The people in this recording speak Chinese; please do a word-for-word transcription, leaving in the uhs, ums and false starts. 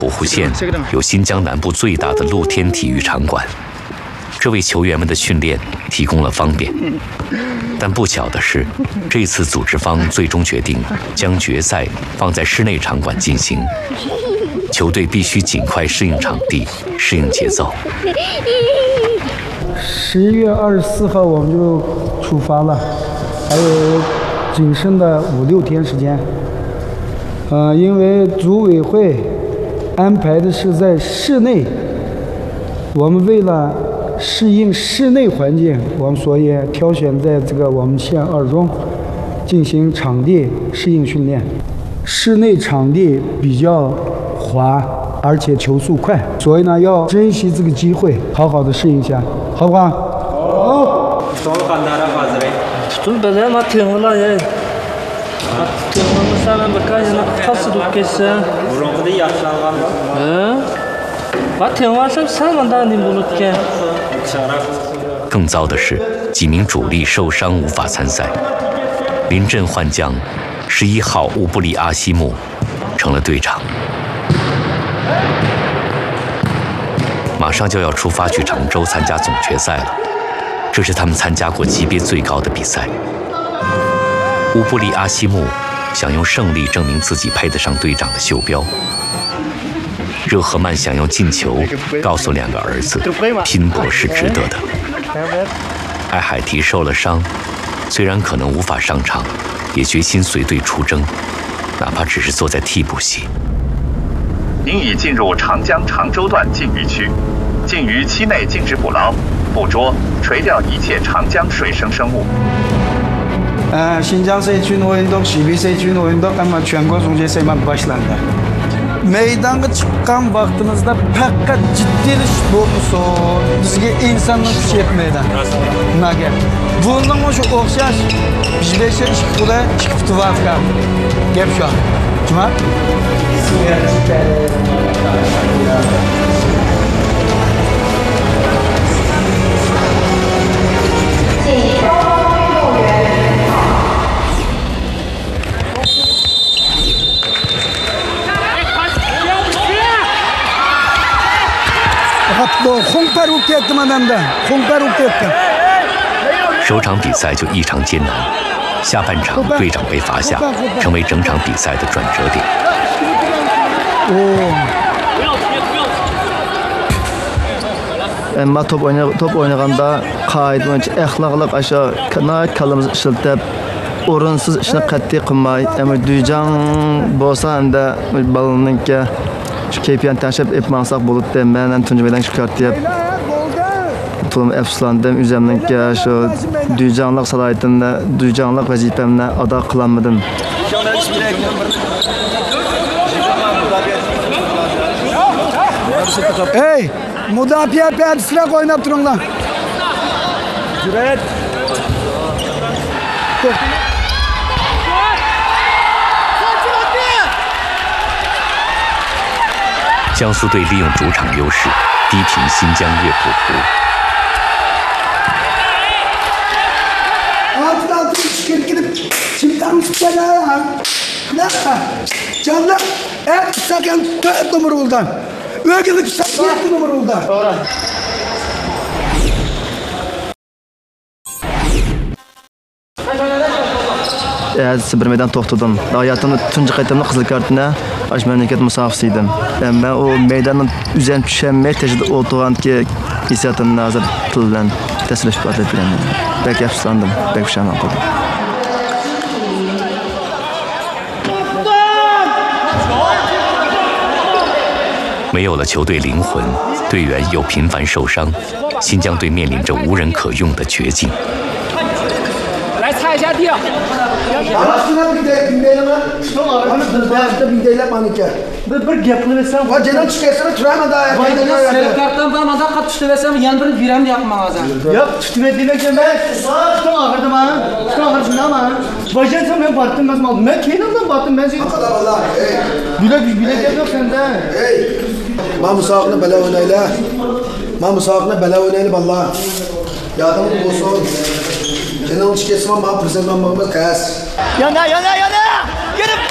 浦湖县有新疆南部最大的露天体育场馆，这为球员们的训练提供了方便。但不巧的是，这次组织方最终决定将决赛放在室内场馆进行，球队必须尽快适应场地、适应节奏。 十一月二十四号我们就出发了，还有仅剩的五六天时间。呃，因为组委会安排的是在室内，我们为了适应室内环境，我们所以挑选在这个我们县二中进行场地适应训练。室内场地比较滑，而且球速快，所以呢要珍惜这个机会，好好的适应一下，好不好？好。 tutun bele ma tengla ye. Tengla sana bakayına kası dukkese. Burunqda yaxşılanğan var. He? Ma tenglasam samanda nim bulutke. 更糟的是，几名主力受伤无法参赛。临阵换将，十一号乌布里阿西木成了队长。马上就要出发去常州参加总决赛了，这是他们参加过级别最高的比赛。乌布里阿西木想用胜利证明自己配得上队长的袖标。热赫曼想用进球告诉两个儿子，拼搏是值得的。艾海提受了伤，虽然可能无法上场，也决心随队出征，哪怕只是坐在替补席。 您已进入长江常州段禁渔区，禁渔期内禁止捕捞、捕捉、垂钓一切长江水生生物。 呃，新疆seçkin oyunduk, Şibi seçkin oyunduk ama全国总决赛başlandı. Meydanға çıkan vaqtimizda faqat jiddiylik bo'lmasin, bizga insonlik kuchi yetmaydi. Nimaga? Bundan o'sha o'xshash bizda ikki pula, ikki putovka. Gap shu. Nima? 首场比赛就异常艰难，下半场队长被罚下，成为整场比赛的转折点。 Ama top oyna top oynaganda qoida bo'yicha axloqliq aşa kanat kalamizni ishlatib, o'rinsiz ishni qat'iy qilmay, ama duyjan bo'lsa anda balaninki shu kayfiyatni tashlab etmasak bo'ladi. Men ham tunjidan chiqartib to'lim afsuslandim. O'zimninki shu duyjanlik salohiyatini, duyjanlik vazifamni ado qilolmadim. Hey! Müdafiə pərdisine oynab durun lan. Cüret. 江苏队利用主场优势，逼平新疆乐浦湖。 Altı-altı çıkır gidip şimdiden tutacağım. Ne? Canlı. Et sakın dört numara oldan. Ögülük sakın dört numara oldan. Doğru. Bir meydan to'xtadim. Hayatımda tunji qaytamda qizil kartini ash mamlakat musofisi edim. Men o meydandan üzerine tushunmay tejida o'tirganki hissiyotimni hozir til bilan tasvirlash qo'ydim. Bek afsuslandim, bek pushaymon qildim. 没有了球队灵魂，队员又频繁受伤，新疆队面临着无人可用的绝境。 来擦一下地。 Anasına bir de dinleyelim. Anasına bir dinleyelim anıca. Bir bir gapni desem. Va cenan chiqasini turama da. Sarı kartdan barmada qat tushdi desem, yana bir viram yoqman hozir. Yo'q, tutib demakdan men tutib og'irdi men. Tutib og'irdi shundaman. Bojansam men batdim mazmol. Men keyindan batdim men seni. Vallahi. Bilak bilak yo'q senda. Hey. Ma musabaqani bala o'ynaylar. Ma musabaqani bala o'ynaylar vallahi. Yodimda bo'lsin. Cenan chiqasini men prezident bo'lmoq qas. Yana yana yana. Gelip